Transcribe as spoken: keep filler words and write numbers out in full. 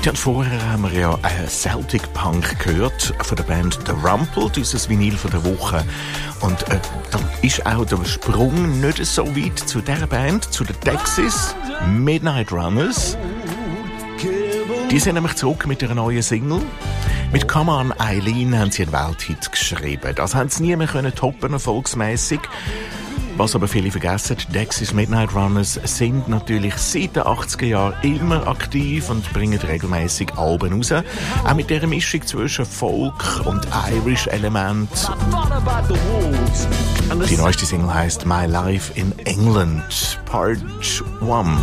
Ja, und vorher haben wir ja äh, Celtic Punk gehört von der Band The Rumpled, unser Vinyl von der Woche. Und äh, da ist auch der Sprung nicht so weit zu dieser Band, zu den Texas Midnight Runners. Die sind nämlich zurück mit einer neuen Single. Mit Come On Eileen haben sie einen Welthit geschrieben. Das haben sie nie mehr können toppen, erfolgsmässig. Was aber viele vergessen, die Texas Midnight Runners sind natürlich seit den achtziger Jahren immer aktiv und bringen regelmäßig Alben raus. Auch mit dieser Mischung zwischen Folk und Irish Element. Die neueste Single heisst My Life in England, Part eins.